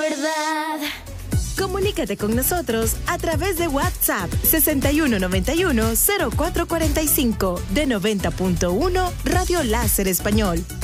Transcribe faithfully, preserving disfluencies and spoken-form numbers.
verdad. Comunícate con nosotros a través de WhatsApp sesenta y uno noventa y uno cero cuatro cuarenta y cinco de noventa punto uno Radio Láser Español.